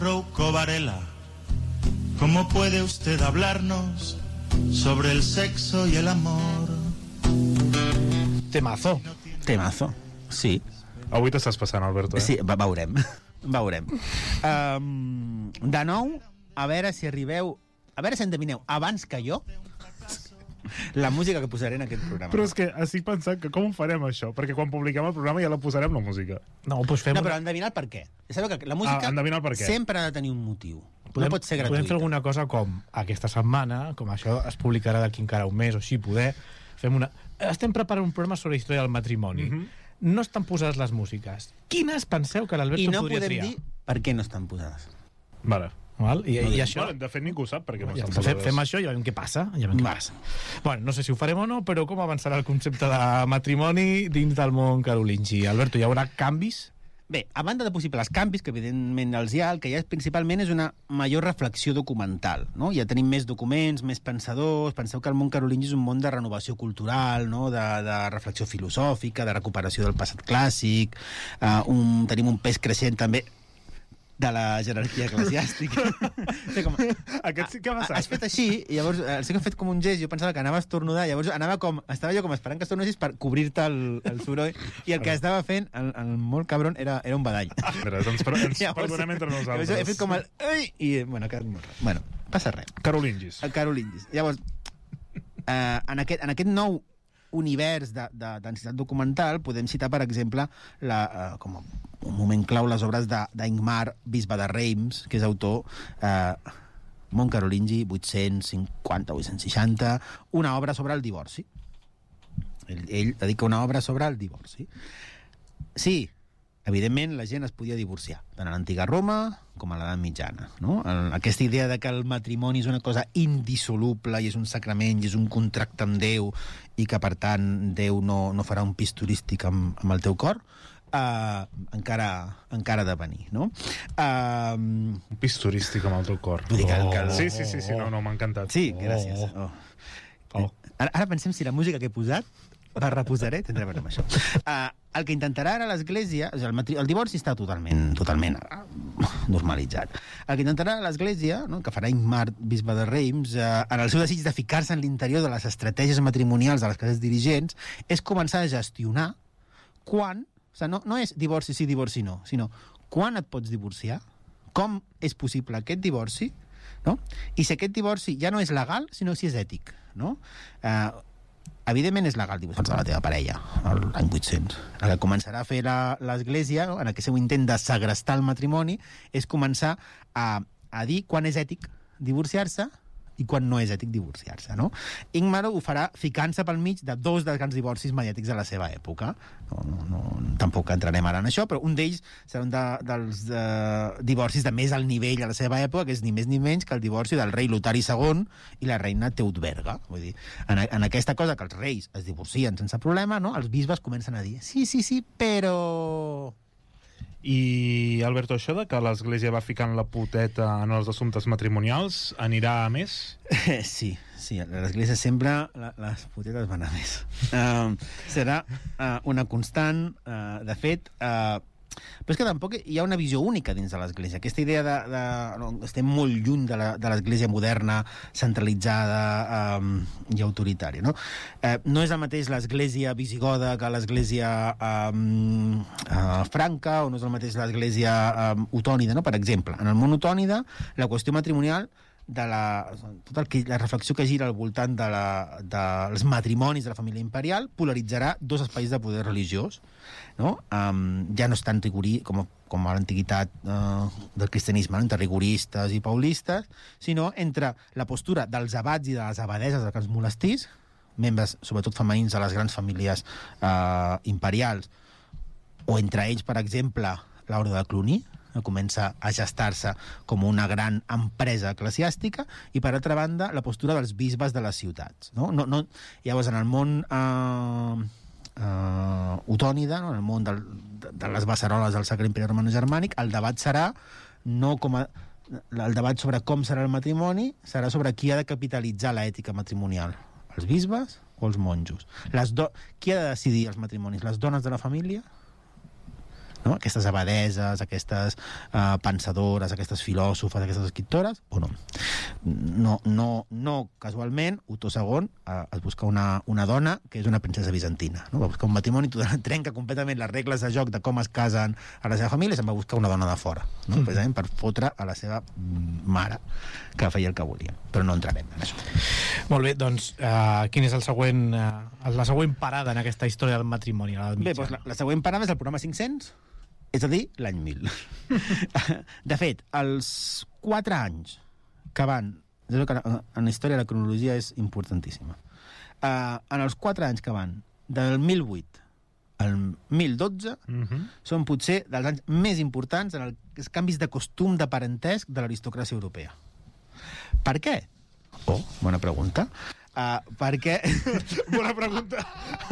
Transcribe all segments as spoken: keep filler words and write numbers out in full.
Rouco Varela. ¿Cómo puede usted hablarnos sobre el sexo y el amor? Temazo. Temazo, sí. Avui t'estàs passant, Alberto, eh? Sí, veurem. Veurem. Um, de nou, a veure si arribeu... A veure si endevineu, abans que jo, la música que posaré en aquest programa. Però és que estic pensant que com ho farem, això? Perquè quan publiquem el programa ja la posarem, la música. No, doncs fem... No, però endevinar el per què. Ja sabeu que la música Ah, endevinar el per què. sempre ha de tenir un motiu. Podem, no pot ser gratuïta. podem fer alguna cosa com aquesta setmana, com això es publicarà d'aquí encara un mes o així, poder... Fem una... Estem preparant un programa sobre història del matrimoni. Mhm. No estan posades les músiques. Quines penseu que l'Alberto I no podria podem triar? dir per què no estan posades. Vale. Val? I, i això... Bueno, de fet, ningú sap perquè no Ja, estan fem, posades. fem això i ja veiem què passa. Ja veiem què Va. passa. Bueno, no sé si ho farem o no, però com avançarà el concepte de matrimoni dins del món carolingi? Alberto, hi haurà canvis? Bé, a banda de possibles canvis, que evidentment els hi ha, el que hi ha principalment és una major reflexió documental, no? Ja tenim més documents, més pensadors, penseu que el món carolingi és un món de renovació cultural, no? de, de reflexió filosòfica, de recuperació del passat clàssic, uh, un, tenim un pes creixent també de la jerarquia eclesiàstica. Sí, com, Aquest sí que ha passat. has fet així, i llavors el sí que ha fet com un gest, jo pensava que anava a estornudar, llavors anava com, estava jo com esperant que estornudessis per cobrir-te el, el soroll, i el que estava fent, el, el molt cabron, era, era un badall. Mira, ens, per, ens Llavors, perdonem entre nosaltres. Llavors he fet com el... Ai! I, bueno, ha quedat molt rar. Bueno, passa res. Carolingis. El carolingis. Llavors, eh, en, aquest, en aquest nou univers de, de densitat documental podem citar, per exemple, la, eh, com un moment clau, les obres d'Ingmar, bisbe de Reims, que és autor... Eh, Món carolingi, vuit-cents cinquanta, vuit-cents seixanta, una obra sobre el divorci. Ell, ell dedica una obra sobre el divorci. Sí, evidentment la gent es podia divorciar, tant a l'antiga Roma com a l'edat mitjana, no? El, aquesta idea de que el matrimoni és una cosa indissoluble i és un sacrament i és un contracte amb Déu i que, per tant, Déu no, no farà un pis turístic amb, amb el teu cor, Uh, encara, encara de venir, no? Uh, Un pis turístic amb el teu cor. Vull dir que- que- Sí, sí, sí, sí, no, no, m'ha encantat. sí, gràcies. Oh. Oh. Ara, ara pensem si la música que he posat la reposaré, tindrà a veure amb això. Uh, el que intentarà ara l'Església... O sigui, el, matri... el divorci està totalment, totalment uh, normalitzat. El que intentarà l'Església, no, que farà Ingmar, bisbe de Reims, uh, en el seu desig de ficar-se en l'interior de les estratègies matrimonials de les classes dirigents, és començar a gestionar quan... O sigui, no, no és divorci sí, divorci no, sinó quan et pots divorciar, com és possible aquest divorci, no? I si aquest divorci ja no és legal, sinó si és ètic, no? Uh, evidentment és legal divorciar-te de la teva parella, l'any vuit-cents. El que començarà a fer l'Església, no? En aquest seu intent de segrestar el matrimoni, és començar a, a dir quan és ètic divorciar-se i quan no és ètic divorciar-se, no? Ingmar ho farà ficant-se pel mig de dos dels grans divorcis mediàtics de la seva època. No, no, no, tampoc entrarem ara en això, però un d'ells serà un de, dels de, divorcis de més alt nivell a la seva època, que és ni més ni menys que el divorci del rei Lotari segon i la reina Teutberga. Vull dir, en, en aquesta cosa que els reis es divorcien sense problema, no? Els bisbes comencen a dir sí, sí, sí, però... I, Alberto, això de que l'Església va ficant la puteta en els assumptes matrimonials anirà a més? Sí, sí, a l'Església sempre la, les putetes van a més. Uh, serà uh, una constant, uh, de fet... Uh, però és que tampoc hi ha una visió única dins de l'Església. Aquesta idea de... de no, estem molt lluny de la, de l'Església moderna, centralitzada um, i autoritària, no? Eh, no és el mateix l'Església visigoda que l'Església um, uh, franca, o no és el mateix l'Església um, otònida, no? Per exemple, en el món otònida, la qüestió matrimonial de la, tot el que, la reflexió que gira al voltant de la, dels matrimonis de la família imperial polaritzarà dos espais de poder religiós, no? Um, ja no és tan rigorí com, com a l'antiguitat uh, del cristianisme, no? Entre rigoristes i paulistes, sinó entre la postura dels abats i de les abadeses dels grans monestirs, membres sobretot femenins de les grans famílies uh, imperials, o entre ells, per exemple, l'Orde de Cluny, que comença a gestar-se com una gran empresa eclesiàstica, i per altra banda la postura dels bisbes de les ciutats, no? No, no, llavors en el món eh, eh, otònida, no? En el món del, de, de les beceroles del Sacre Imperi Romano-Germànic, el debat serà no com a, el debat sobre com serà el matrimoni serà sobre qui ha de capitalitzar l'ètica matrimonial, els bisbes o els monjos. Les do... Qui ha de decidir els matrimonis? Les dones de la família? no? Aquestes abadeses, aquestes uh, pensadores, aquestes filòsofes, aquestes escriptores, o no? No, no, no casualment, Otto segon uh, es busca una, una dona que és una princesa bizantina, no? Va buscar un matrimoni, trenca completament les regles de joc de com es casen a la seva família i se'n va buscar una dona de fora, no? Mm. Precisament per fotre a la seva mare, que feia el que volia. Però no entrarem en això. Molt bé, doncs, uh, quin és el següent, uh, la següent parada en aquesta història del matrimoni? A Bé, doncs la, la següent parada és el programa cinc-cents, és a dir, l'any mil. De fet, els quatre anys que van... En la història la cronologia és importantíssima. Uh, en els quatre anys que van del mil vuit al mil dotze Uh-huh. són potser dels anys més importants en els canvis de costum de parentesc de l'aristocràcia europea. Per què? Oh, bona pregunta. Uh, perquè... Bona pregunta.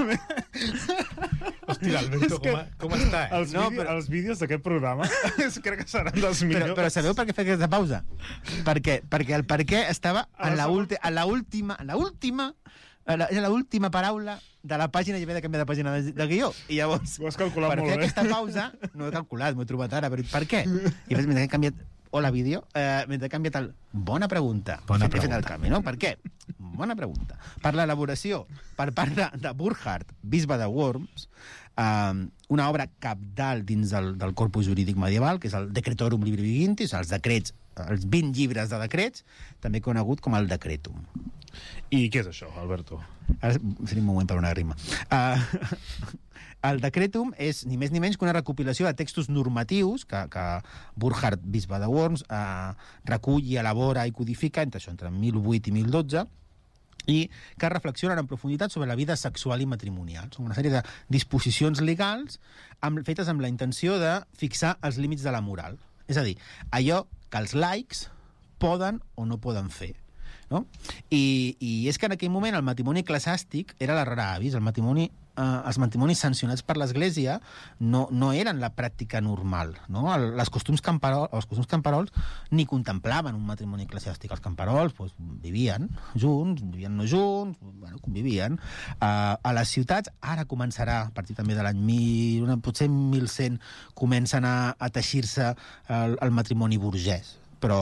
Hòstia, Alberto, com, a, com està, eh? Els, No, vídeos, però- els vídeos d'aquest programa crec que seran dels millors. Però, però sabeu per què fa aquesta pausa? Perquè, perquè el per què estava en la, ulti, en la última... En la última la, era l'última paraula de la pàgina i havia de canviar de pàgina de, de guió. I llavors, Ho has calculat per molt fer bé. aquesta pausa, no he calculat, m'ho he trobat ara, però per què? I després, mentre he canviat hola vídeo, eh, mentre he canviat el bona pregunta. Bona He fet el pregunta. canvi, no? Per què? Bona pregunta. Per l'elaboració, per part de, de Burkhard, bisbe de Worms, eh, una obra cabdal dins del, del corpus jurídic medieval, que és el Decretorum Libri Vigintis, els decrets, els vint llibres de decrets, també conegut com el Decretum. I què és això, Alberto? Ara seria un moment per una rima. Uh, el Decretum és ni més ni menys que una recopilació de textos normatius que, que Burkhard, bisbe de Worms, uh, recull i elabora i codifica entre això, entre mil vuit i mil dotze, i que reflexionen en profunditat sobre la vida sexual i matrimonial. Són una sèrie de disposicions legals amb, fetes amb la intenció de fixar els límits de la moral. És a dir, allò que els laics poden o no poden fer. No? I, I és que en aquell moment el matrimoni eclesiàstic era la rara avis. El matrimoni, eh, els matrimonis sancionats per l'Església no, no eren la pràctica normal. No? El, les costums camperol, els costums camperols ni contemplaven un matrimoni eclesiàstic. Els camperols pues, vivien junts, vivien no junts, bueno, convivien. Eh, a les ciutats ara començarà, a partir també de l'any mil, potser mil cent, comencen a, a teixir-se el, el matrimoni burgès. Però...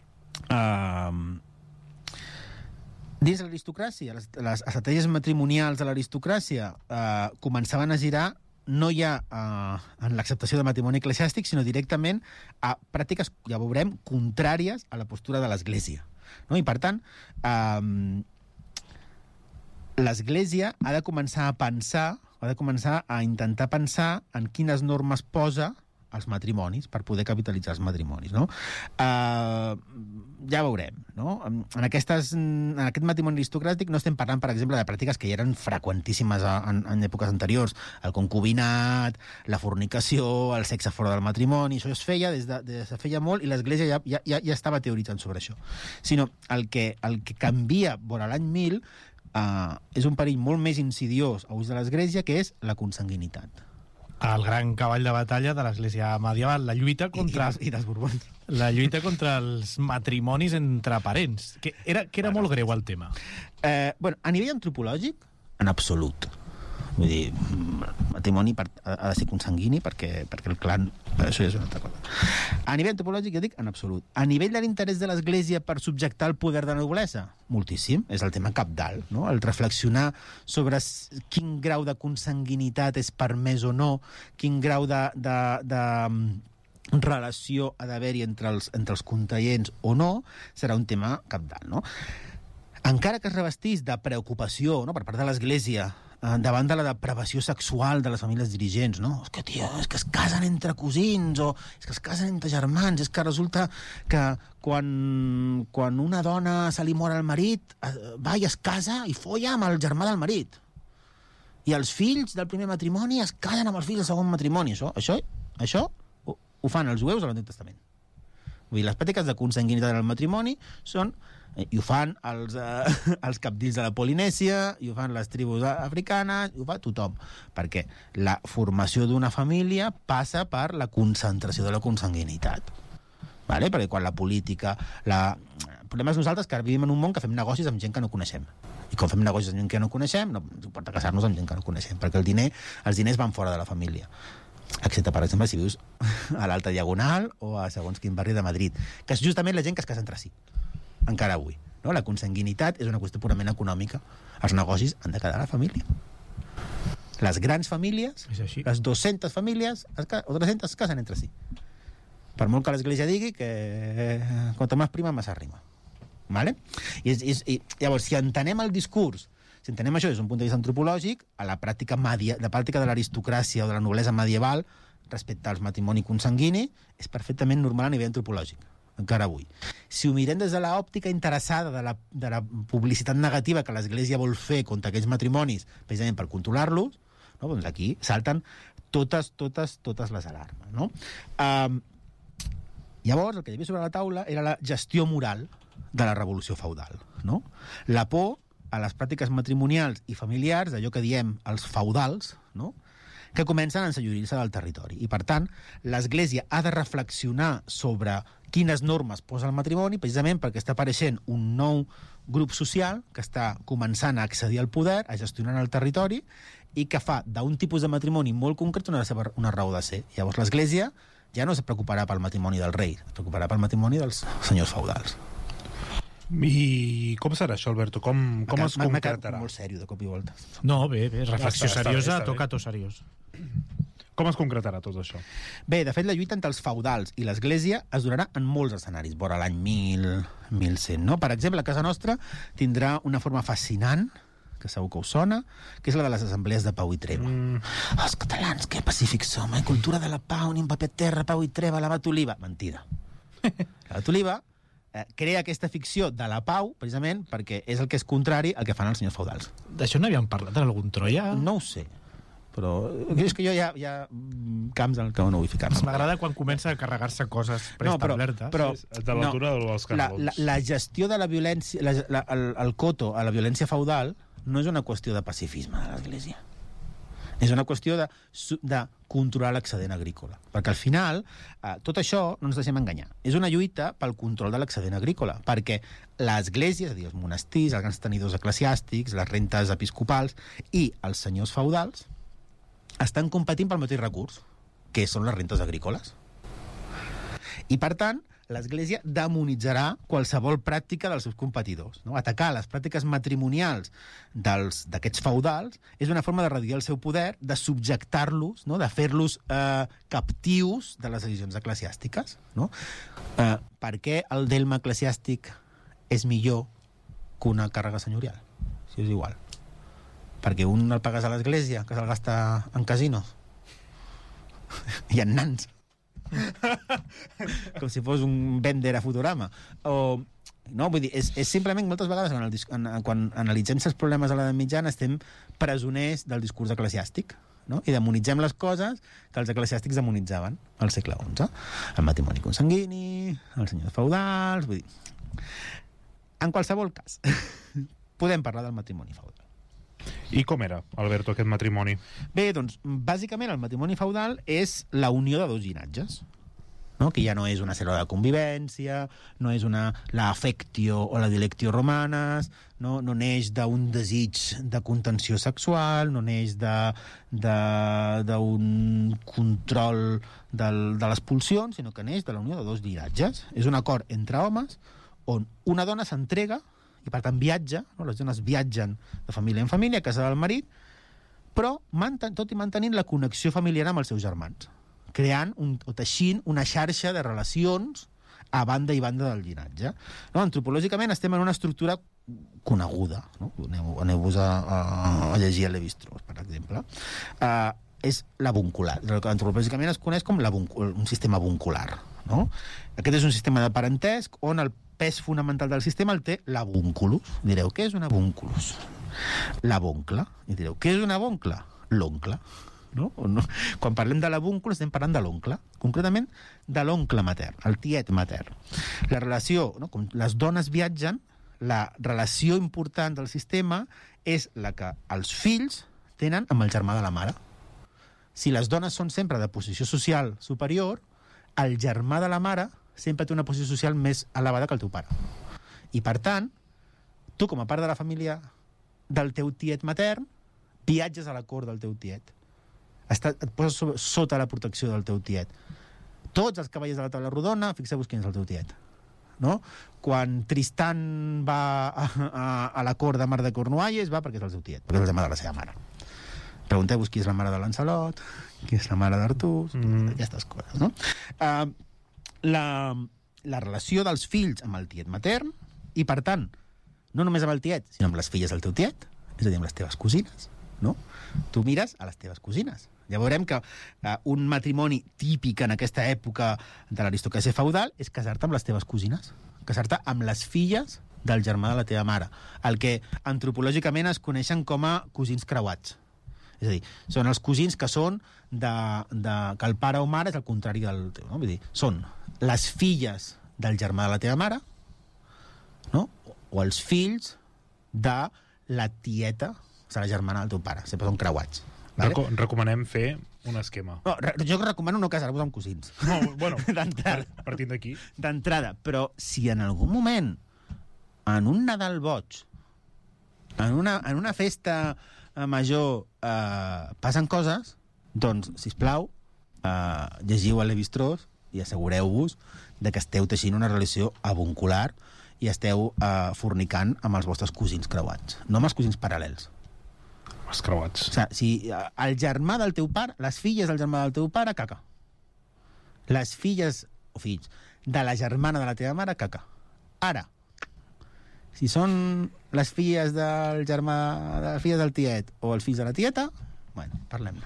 Eh, Dins de l'aristocràcia, les, les estratègies matrimonials de l'aristocràcia eh, començaven a girar no ja eh, en l'acceptació de matrimoni eclesiàstic, sinó directament a pràctiques, ja veurem, contràries a la postura de l'Església. No? I, per tant, eh, l'Església ha de començar a pensar, ha de començar a intentar pensar en quines normes posa als matrimonis, per poder capitalitzar els matrimonis, no? Uh, ja veurem, no? En, aquestes, en aquest matrimoni aristocràtic no estem parlant, per exemple, de pràctiques que ja eren freqüentíssimes en, en èpoques anteriors. El concubinat, la fornicació, el sexe fora del matrimoni, això es feia des de, des de feia molt i l'Església ja, ja, ja, ja estava teoritzant sobre això. Sinó el que, el que canvia vora l'any mil uh, és un perill molt més insidiós a ús de l'Església, que és la consanguinitat. El gran cavall de batalla de l'Església medieval, la lluita contra... I, i, i dels Borbons. La lluita contra els matrimonis entre parents, que era, que era bueno, molt greu el tema. Eh, bueno, a nivell antropològic, en absolut. Vull dir, matrimoni per, ha, ha de ser consanguini perquè, perquè el clan... Això ja és una altra cosa. A nivell antropològic, jo dic, en absolut. A nivell de l'interès de l'Església per subjectar el poder de la noblesa, moltíssim. És el tema cabdal, no? El reflexionar sobre quin grau de consanguinitat és permès o no, quin grau de... de, de relació ha d'haver-hi entre els, entre els contraients o no, serà un tema cabdal, no? Encara que es revestís de preocupació, no?, per part de l'Església eh, davant de la depravació sexual de les famílies dirigents, no? És que, tio, és que es casen entre cosins, o és que es casen entre germans, és que resulta que quan, quan una dona se li mor al marit, eh, va i es casa i folla amb el germà del marit. I els fills del primer matrimoni es casen amb els fills del segon matrimoni. Això, això, això ho, ho fan els jueus a l'Antic Testament. Vull dir, les pràctiques de consanguinitat en el matrimoni són... i ho fan els, eh, els capdills de la Polinèsia, i ho fan les tribus africanes, i ho fa tothom. Perquè la formació d'una família passa per la concentració de la consanguinitat. Vale? Perquè quan la política... La... El problema és nosaltres que ara vivim en un món que fem negocis amb gent que no coneixem. I quan fem negocis amb gent que no coneixem, no ens importa casar-nos amb gent que no coneixem, perquè el diner, els diners van fora de la família. excepte, per exemple, si vius a l'Alta Diagonal o a segons quin barri de Madrid, que és justament la gent que es casa entre si, encara avui. No? La consanguinitat és una qüestió purament econòmica. Els negocis han de quedar a la família. Les grans famílies, les dues-centes famílies es ca- o tres-centes es casen entre si. Per molt que l'Església digui que quanto més prima, més arrima. Vale? I, és, és, I llavors, si entenem el discurs, si entenem això des d'un punt de vista antropològic, a la pràctica, media, la pràctica de l'aristocràcia o de la noblesa medieval respecte als matrimoni consanguini és perfectament normal a nivell antropològic, encara avui. Si ho mirem des de l'òptica interessada de la, de la publicitat negativa que l'Església vol fer contra aquests matrimonis, precisament per controlar-los, no? Doncs aquí salten totes, totes, totes les alarmes. No? Um, llavors, el que hi havia sobre la taula era la gestió moral de la revolució feudal. No? La por a les pràctiques matrimonials i familiars, d'allò que diem els feudals, no? Que comencen a ensenyorir-se del territori. I, per tant, l'Església ha de reflexionar sobre quines normes posa el matrimoni, precisament perquè està apareixent un nou grup social que està començant a accedir al poder, a gestionar el territori, i que fa d'un tipus de matrimoni molt concret una, una raó de ser. Llavors, l'Església ja no es preocuparà pel matrimoni del rei, es preocuparà pel matrimoni dels senyors feudals. I com serà això, Alberto? Com, com es M'ha concretarà? quedat molt sèrio de cop i volta. No, bé, bé, reflexió Està, està bé, seriosa, està bé. tocato seriós. Com es concretarà tot això? Bé, de fet, la lluita entre els feudals i l'Església es durarà en molts escenaris, vora l'any mil, mil cent. No? Per exemple, a casa nostra tindrà una forma fascinant, que segur que us sona, que és la de les assemblees de pau i treva. Mm. Els catalans, que pacífics som, eh? Cultura de la pau, ni un paper terra, pau i treva, l'abat oliva. Mentida. L'abat oliva eh, crea aquesta ficció de la pau, precisament, perquè és el que és contrari al que fan els senyors feudals. D'això n'havíem parlat en algun Troia? No ho sé, però és que jo hi ha, hi ha camps en què no vull ficar-me. M'agrada quan comença a carregar-se coses preestablertes. però, De l'altura no, dels la, canons. la, la gestió de la violència, la, la, el, el coto a la violència feudal no és una qüestió de pacifisme de l'Església. És una qüestió de, de controlar l'excedent agrícola. Perquè al final, eh, tot això, no ens deixem enganyar, és una lluita pel control de l'excedent agrícola, perquè l'Església, és a dir, els monestirs, els grans tenidors eclesiàstics, les rentes episcopals i els senyors feudals estan competint pel mateix recurs, que són les rentes agrícoles. I, per tant, l'Església demonitzarà qualsevol pràctica dels seus competidors. No? Atacar les pràctiques matrimonials dels, d'aquests feudals és una forma de reduir el seu poder, de subjectar-los, no? De fer-los eh, captius de les decisions eclesiàstiques. No? Eh, per què el delme eclesiàstic és millor que una càrrega senyorial? Si és igual. Perquè un el pagues a l'Església, que se'l gasta en casinos. I en nans. Com si fos un vender a Futurama. O, no, vull dir, és, és simplement moltes vegades en el, en, quan analitzem els problemes a l'edat mitjana estem presoners del discurs eclesiàstic, no? I demonitzem les coses que els eclesiàstics demonitzaven al segle onze. El matrimoni consanguini, els senyors feudals... Vull dir, en qualsevol cas, podem parlar del matrimoni feudal. I com era, Alberto, aquest matrimoni? Bé, doncs, bàsicament el matrimoni feudal és la unió de dos llinatges, no? Que ja no és una cèl·lula de convivència, no és una la affectio o la dilectio romanes, no, no neix d'un desig de contenció sexual, no neix d'un control del, de les pulsions, sinó que neix de la unió de dos llinatges. És un acord entre homes on una dona s'entrega i per tant viatja, no? Les dones viatgen de família en família a casa del marit, però manten, tot i mantenint la connexió familiar amb els seus germans, creant un, o teixint una xarxa de relacions a banda i banda del llinatge. No? Antropològicament estem en una estructura coneguda, no? Aneu-vos aneu a, a, a llegir a Lévi-Strauss, per exemple. Uh, és la buncular. Antropològicament es coneix com la buncul, un sistema buncular. No? Aquest és un sistema de parentesc on el pes fonamental del sistema el té l'avunculus. Direu, què és un avunculus? L'avoncla. I direu, què és un avoncla? L'oncle. No? No? Quan parlem de l'avúncul estem parlant de l'oncle, concretament de l'oncle matern, el tiet matern. La relació, no? Com les dones viatgen, la relació important del sistema és la que els fills tenen amb el germà de la mare. Si les dones són sempre de posició social superior, el germà de la mare sempre té una posició social més elevada que el teu pare. I, per tant, tu, com a part de la família del teu tiet matern, viatges a la cort del teu tiet. Està, et poses so, sota la protecció del teu tiet. Tots els cavallers de la taula rodona, fixeu-vos quin és el teu tiet. No? Quan Tristan va a, a, a la cort de Mar de Cornualles, va perquè és el seu tiet, perquè és el tema de la seva mare. Pregunteu-vos qui és la mare de Lancelot, qui és la mare d'Artús, mm. aquestes coses, no? Uh, la, la relació dels fills amb el tiet matern, i per tant, no només amb el tiet, sinó amb les filles del teu tiet, és a dir, amb les teves cosines, no? Tu mires a les teves cosines. Ja veurem que uh, un matrimoni típic en aquesta època de l'aristocràcia feudal és casar-te amb les teves cosines, casar-te amb les filles del germà de la teva mare, el que antropològicament es coneixen com a cosins creuats. És a dir, són els cosins que són de, de, que el pare o mare és el contrari del teu, no? Vull dir, són les filles del germà de la teva mare, no? O els fills de la tieta, o sigui, la germana del teu pare, sempre són creuats. Vale? Reco recomanem fer un esquema. No, jo recomano no casar-vos amb cosins. No, bueno, d'entrada. Partint d'aquí. D'entrada, però si en algun moment, en un Nadal boig, en una, en una festa major eh, passen coses, doncs, sisplau, eh, llegiu a Lévi-Strauss i assegureu-vos de que esteu teixint una relació avuncular i esteu eh, fornicant amb els vostres cosins creuats, no amb els cosins paral·lels. Els creuats. O sigui, si el germà del teu pare, les filles del germà del teu pare, caca. Les filles o fills de la germana de la teva mare, caca. Ara, si són les filles del germà, de les filles del tiet o els fills de la tieta, bueno, parlem-ne.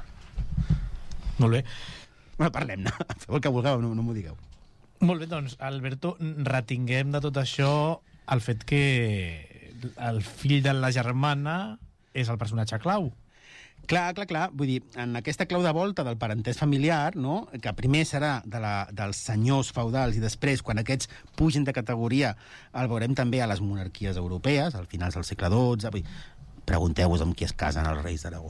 Molt bé. Bueno, parlem-ne. Feu el que vulgueu, no, no m'ho digueu. Molt bé, doncs, Alberto, retinguem de tot això el fet que el fill de la germana és el personatge clau. Clar, clar, clar. Vull dir, en aquesta clau de volta del parentès familiar, no? Que primer serà de la, dels senyors feudals i després, quan aquests pugin de categoria, el veurem també a les monarquies europees, al finals del segle dotze. Vull dir, pregunteu-vos amb qui es casen els reis d'Aragó.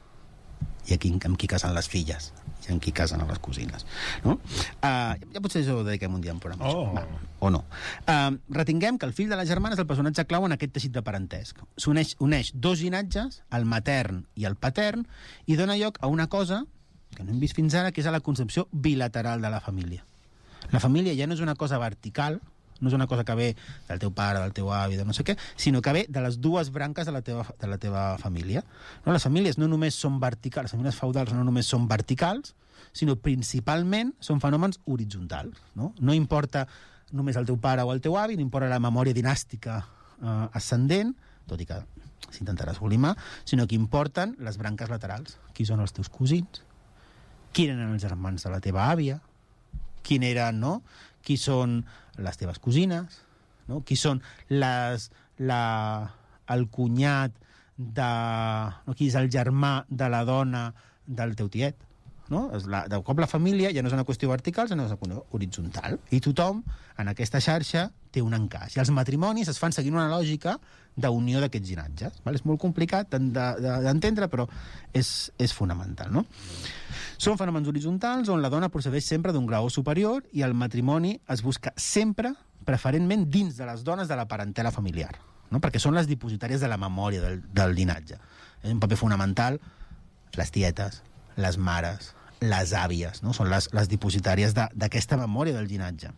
I aquí, amb qui casen les filles. I amb qui casen les cosines. No? Uh, ja potser això ho dediquem un dia en programa. Oh. Va, o no. Uh, retinguem que el fill de la germana és el personatge clau en aquest teixit de parentesc. S'uneix uneix dos llinatges, el matern i el patern, i dona lloc a una cosa que no hem vist fins ara, que és la concepció bilateral de la família. La família ja no és una cosa vertical, no és una cosa que ve del teu pare, del teu avi, de no sé què, sinó que ve de les dues branques de la teva, de la teva família. No? Les famílies no només són verticals, les famílies feudals no només són verticals, sinó principalment són fenòmens horitzontals. No, no importa només el teu pare o el teu avi, no importa la memòria dinàstica eh, ascendent, tot i que s'intentarà esgolimar, sinó que importen les branques laterals. Qui són els teus cosins? Qui eren els germans de la teva àvia? Qui eren, no? Qui són les teves cosines? No? Qui són les, la, el cunyat de... No? Qui és el germà de la dona del teu tiet? No? La, de cop la família ja no és una qüestió vertical, sinó és una qüestió horitzontal. I tothom, en aquesta xarxa, té un encaix. I els matrimonis es fan seguint una lògica d'unió d'aquests llinatges. Val? És molt complicat d'entendre, però és, és fonamental. No? Són fenòmens horitzontals on la dona procedeix sempre d'un grau superior i el matrimoni es busca sempre, preferentment, dins de les dones de la parentela familiar. No? Perquè són les dipositàries de la memòria del, del llinatge. És un paper fonamental les tietes, les mares, les àvies, no? Són les, les dipositàries d'aquesta memòria del llinatge.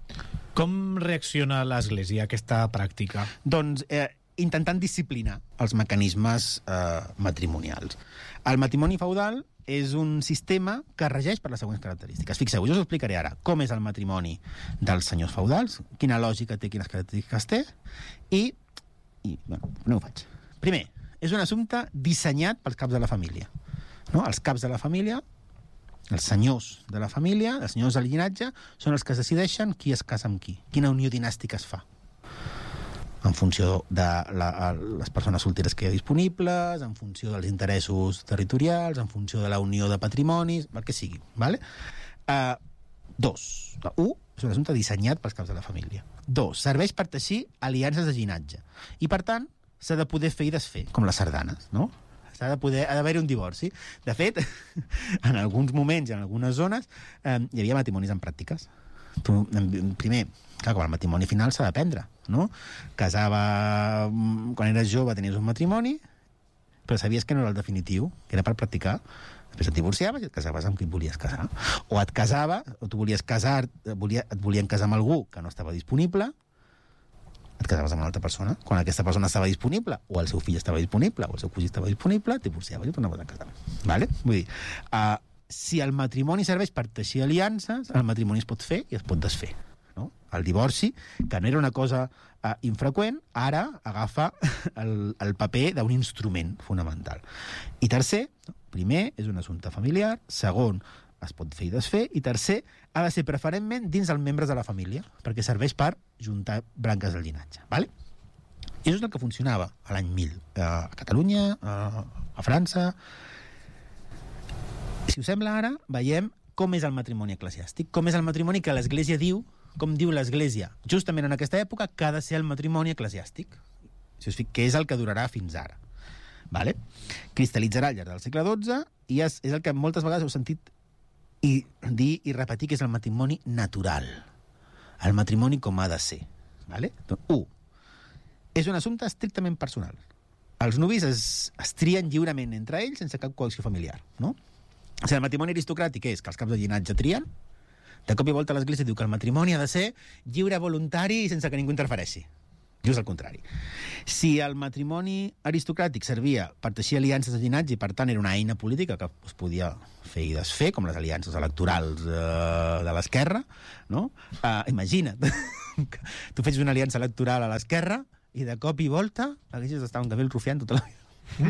Com reacciona l'Església a aquesta pràctica? Doncs eh, intentant disciplinar els mecanismes eh, matrimonials. El matrimoni feudal és un sistema que es regeix per les següents característiques. Fixeu, jo us explicaré ara com és el matrimoni dels senyors feudals, quina lògica té, quines característiques té, i, i bueno, no ho faig. Primer, és un assumpte dissenyat pels caps de la família. No? Els caps de la família, els senyors de la família, els senyors del llinatge, són els que es decideixen qui es casa amb qui, quina unió dinàstica es fa, en funció de la, les persones solteres que hi ha disponibles, en funció dels interessos territorials, en funció de la unió de patrimonis, el que sigui. Vale? Uh, dos. Un, és un assumpte dissenyat pels caps de la família. Dos, serveix per teixir aliances de llinatge. I, per tant, s'ha de poder fer i desfer, com les sardanes, no? S'ha de poder, ha d'haver-hi un divorci. De fet, en alguns moments i en algunes zones eh, hi havia matrimonis en pràctiques. Tu, primer, clar, com el matrimoni final s'ha d'aprendre, no? Casava... Quan eres jove tenies un matrimoni, però sabies que no era el definitiu, que era per practicar. Després et divorciaves i et casaves amb qui et volies casar. O et casaves, o tu volies casar, volia, et volien casar amb algú que no estava disponible, et casaves amb una altra persona. Quan aquesta persona estava disponible, o el seu fill estava disponible, o el seu cosí estava disponible, et divorciaves i tornaves a casar. Vale? Vull dir, uh, si el matrimoni serveix per teixir aliances, el matrimoni es pot fer i es pot desfer. No? El divorci, que no era una cosa uh, infreqüent, ara agafa el, el paper d'un instrument fonamental. I tercer, primer, és un assumpte familiar. Segon, es pot fer i desfer. I tercer, ha de ser preferentment dins dels membres de la família, perquè serveix per juntar branques del llinatge. Vale? I això és el que funcionava a l'any mil. Uh, a Catalunya, uh, a França... Si us sembla ara, veiem com és el matrimoni eclesiàstic, com és el matrimoni que l'Església diu, com diu l'Església, justament en aquesta època, que ha de ser el matrimoni eclesiàstic, si us fic, que és el que durarà fins ara. Vale? Cristal·litzarà al llarg del segle dotze i és, és el que moltes vegades heu sentit i dir i repetir, que és el matrimoni natural, el matrimoni com ha de ser. Vale? Doncs, un, és un assumpte estrictament personal. Els nuvis es, es trien lliurement entre ells sense cap coacció familiar, no? O sigui, el matrimoni aristocràtic és que els caps de llinatge trien. De cop i volta l'Església diu que el matrimoni ha de ser lliure, voluntari i sense que ningú interfereixi. Just al contrari. Si el matrimoni aristocràtic servia per teixir aliances de llinatge i, per tant, era una eina política que es podia fer i desfer, com les aliances electorals eh, de l'esquerra, no? Uh, imagina't. Tu fes una aliança electoral a l'esquerra i de cop i volta haguessis d'estar un Gabriel Rufián tota la vida.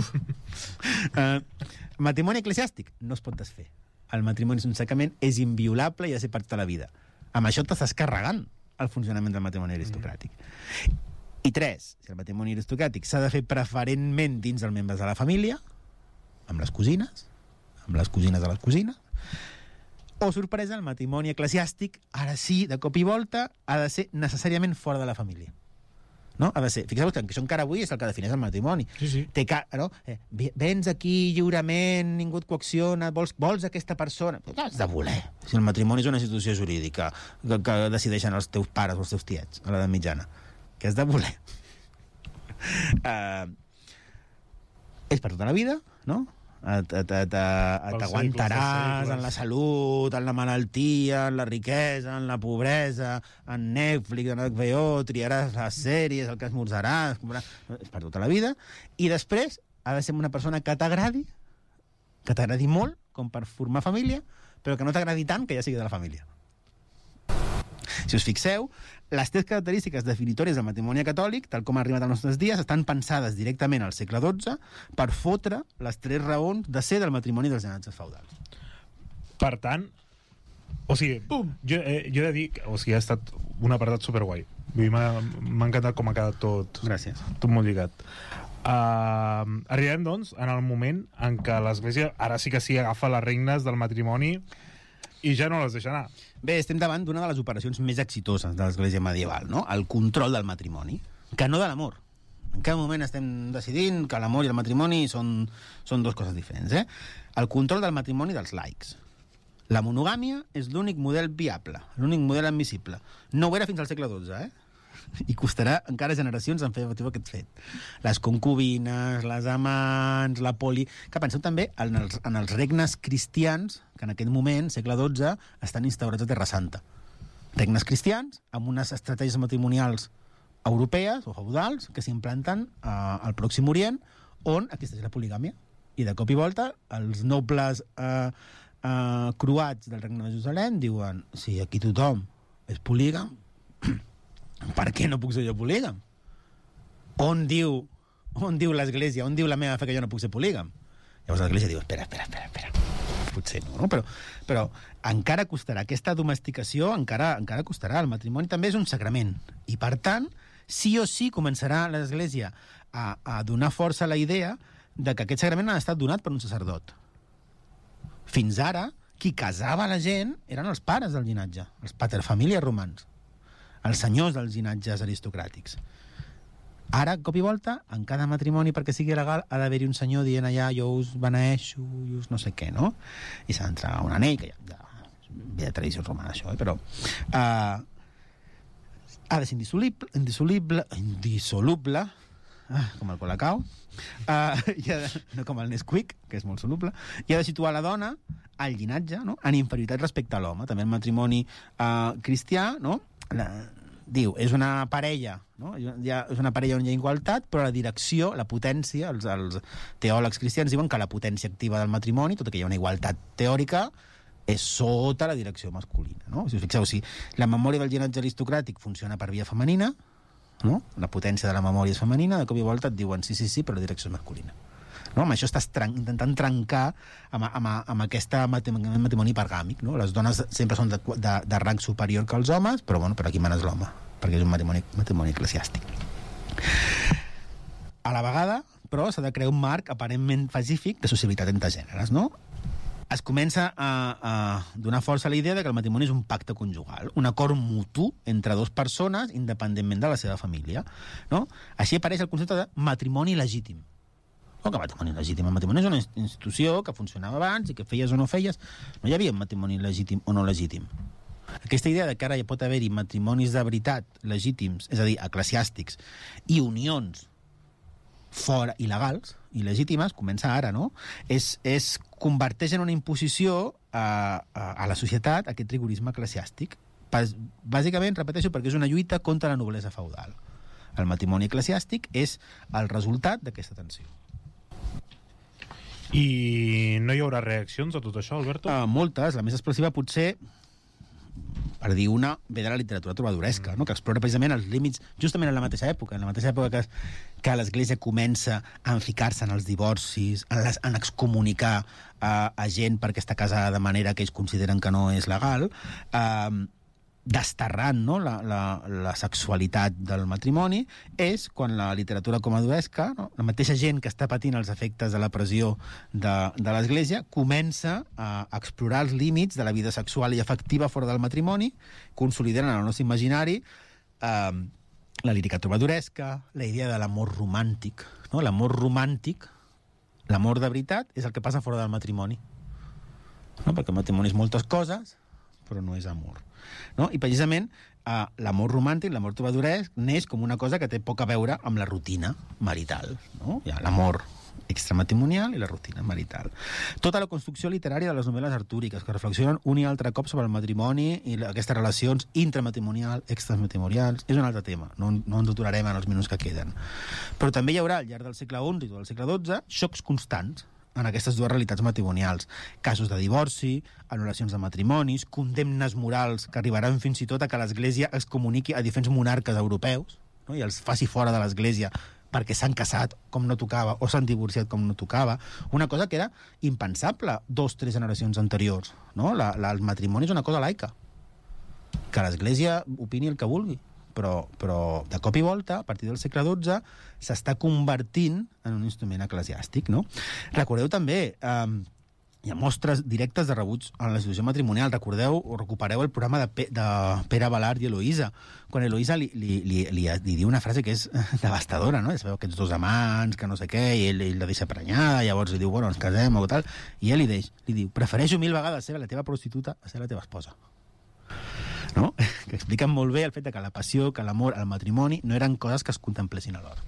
uh, matrimoni eclesiàstic no es pot desfer. El matrimoni és un sacrament, és inviolable i ha de ser per tota la vida. Amb això t'estàs carregant el funcionament del matrimoni aristocràtic. I tres, si el matrimoni aristocràtic s'ha de fer preferentment dins dels membres de la família, amb les cosines, amb les cosines de les cosines, o, sorpresa, el matrimoni eclesiàstic, ara sí, de cop i volta, ha de ser necessàriament fora de la família. No? Ha de ser. Fixeu-vos que això encara avui és el que defineix el matrimoni. Sí, sí. Té ca... no? eh, vens aquí lliurement, ningú et coacciona, vols, vols aquesta persona... Però has de voler. Si el matrimoni és una institució jurídica que, que decideixen els teus pares o els teus tiets a l'edat mitjana, que has de voler. uh, és per tota la vida, no? T'aguantaràs en la salut, en la malaltia, en la riquesa, en la pobresa, en Netflix, en H B O, triaràs les sèries, el que esmorzaràs, és per tota la vida. I després ha de ser una persona que t'agradi, que t'agradi molt, com per formar família, però que no t'agradi tant que ja sigui de la família. Si us fixeu, les tres característiques definitòries del matrimoni catòlic, tal com ha arribat als nostres dies, estan pensades directament al segle dotze per fotre les tres raons de ser del matrimoni dels llinatges feudals. Per tant, o sigui, jo, eh, jo he de dir que o sigui, ha estat un apartat superguai. M'ha encantat com ha quedat tot. Gràcies. Tot molt lligat. Uh, arribem, doncs, en el moment en què l'Església ara sí que sí agafa les regnes del matrimoni i ja no les deixa anar. Bé, estem davant d'una de les operacions més exitoses de l'Església medieval, no? El control del matrimoni, que no de l'amor. En cada moment estem decidint que l'amor i el matrimoni són, són dues coses diferents, eh? El control del matrimoni dels laics. La monogàmia és l'únic model viable, l'únic model admissible. No ho era fins al segle dotze, eh? I costarà encara generacions en fer efectiu aquest fet. Les concubines, les amants, la poli... Que penseu també en els, en els regnes cristians, que en aquest moment, segle dotze, estan instaurats a Terra Santa. Regnes cristians amb unes estratègies matrimonials europees o feudals que s'implanten eh, al Pròxim Orient, on existeix la poligàmia. I de cop i volta, els nobles eh, eh, croats del Regne de Jerusalem diuen: si aquí tothom és polígam, per què no puc ser jo polígam? On diu, on diu l'Església, on diu la meva fe que jo no puc ser polígam? Llavors l'Església diu: espera, espera, espera, espera. Potser no, no? Però, però encara costarà. Aquesta domesticació encara, encara costarà. El matrimoni també és un sagrament. I, per tant, sí o sí començarà l'Església a, a donar força a la idea de que aquest sagrament ha estat donat per un sacerdot. Fins ara, qui casava la gent eren els pares del llinatge, els paterfamílies romans, els senyors dels llinatges aristocràtics. Ara, cop i volta, en cada matrimoni, perquè sigui legal, ha d'haver-hi un senyor dient allà: jo us beneeixo, jo us no sé què, no? I s'ha d'entregar un anell, que ja, ja ve de tradició romana, això, eh? Però uh, ha de ser indissoluble, indissoluble, indissoluble ah, com el Colacao, uh, i ha de, no com el Nesquik, que és molt soluble, i ha de situar la dona al llinatge, no? En inferioritat respecte a l'home. També el matrimoni uh, cristià, no? La, diu, és una parella, no? Ja, és una parella on hi ha igualtat, però la direcció, la potència, els, els teòlegs cristians diuen que la potència activa del matrimoni, tot i que hi ha una igualtat teòrica, és sota la direcció masculina, no? Si us fixeu, si la memòria del llinatge aristocràtic funciona per via femenina, no? La potència de la memòria és femenina, de cop i volta et diuen sí, sí, sí, però la direcció és masculina. No? Amb això estàs tren intentant trencar amb, amb, amb aquest matrimoni pergàmic, no? Les dones sempre són de, de, de rang superior que els homes, però, bueno, però aquí manes l'home, perquè és un matrimoni, matrimoni eclesiàstic. A la vegada, però, s'ha de crear un marc aparentment pacífic de sociabilitat entre gèneres, no? Es comença a, a donar força a la idea de que el matrimoni és un pacte conjugal, un acord mutu entre dues persones independentment de la seva família, no? Així apareix el concepte de matrimoni legítim. No, que matrimoni legítim. El matrimoni és una institució que funcionava abans i que feies o no feies. No hi havia matrimoni legítim o no legítim. Aquesta idea de que ara hi pot haver-hi matrimonis de veritat legítims, és a dir, eclesiàstics, i unions fora il·legals, il·legítimes, comença ara, no? És, és converteix en una imposició a, a, a la societat aquest rigorisme eclesiàstic. Bàsicament, repeteixo, perquè és una lluita contra la noblesa feudal. El matrimoni eclesiàstic és el resultat d'aquesta tensió. I no hi haurà reaccions a tot això, Alberto? Uh, moltes. La més expressiva potser, per dir una, ve de la literatura trobadoresca, no? Que explora precisament els límits, justament en la mateixa època, en la mateixa època que, que l'Església comença a enficar-se en els divorcis, en, les, en excomunicar uh, a gent perquè està casada de manera que ells consideren que no és legal, uh, desterrant, no? la, la, la sexualitat del matrimoni, és quan la literatura comaduresca, no? La mateixa gent que està patint els efectes de la pressió de, de l'Església, comença a explorar els límits de la vida sexual i afectiva fora del matrimoni, consolidant en el nostre imaginari eh, la lírica trobadoresca, la idea de l'amor romàntic. No? L'amor romàntic, l'amor de veritat, és el que passa fora del matrimoni. No? Perquè el matrimoni és moltes coses, però no és amor. No? I precisament eh, l'amor romàntic, l'amor trobadoresc, neix com una cosa que té poc a veure amb la rutina marital. No? Hi ha l'amor extramatrimonial i la rutina marital. Tota la construcció literària de les novel·les artúriques, que reflexionen un i altre cop sobre el matrimoni i aquestes relacions intramatrimonials, extramatrimonials, és un altre tema. No, no ens aturarem en els minuts que queden. Però també hi haurà, al llarg del segle onze i del segle dotze, xocs constants en aquestes dues realitats matrimonials. Casos de divorci, anul·lacions de matrimonis, condemnes morals que arribaran fins i tot a que l'Església es comuniqui a diferents monarques europeus, no? I els faci fora de l'Església perquè s'han casat com no tocava o s'han divorciat com no tocava. Una cosa que era impensable dos, tres generacions anteriors. No? La, la, el matrimoni és una cosa laica. Que l'Església opini el que vulgui. Però, però de cop i volta, a partir del segle dotze, s'està convertint en un instrument eclesiàstic, no? Recordeu també, eh, hi ha mostres directes de rebuig en la institució matrimonial. Recordeu o recupereu el programa de, Pe de Pere Balart i Eloïsa, quan Eloïsa li, li, li, li, li diu una frase que és devastadora, no? Ja sabeu, aquests dos amants, que no sé què, i ell, ell la deixa prenyada, llavors li diu, bueno, ens casem o tal, i ell li, deix, li diu, prefereixo mil vegades ser la teva prostituta a ser la teva esposa. No? Que expliquen molt bé el fet que la passió, que l'amor, el matrimoni no eren coses que es contemplessin alhora.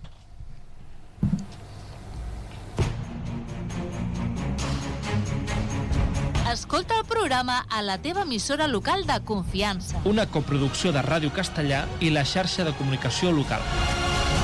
Escolta el programa a la teva emissora local de confiança. Una coproducció de Ràdio Castellà i la xarxa de comunicació local.